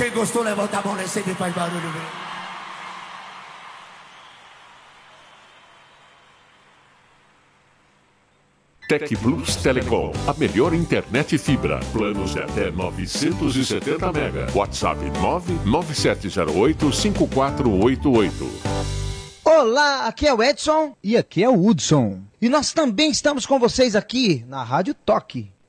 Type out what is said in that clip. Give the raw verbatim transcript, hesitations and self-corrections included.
Quem gostou, levanta a mão, né? Sempre faz barulho, velho. Tec Plus Telecom, a melhor internet fibra. Planos de até novecentos e setenta mega. WhatsApp nove nove sete zero oito cinco quatro oito oito. Olá, aqui é o Edson e aqui é o Hudson. E nós também estamos com vocês aqui na Rádio Toque.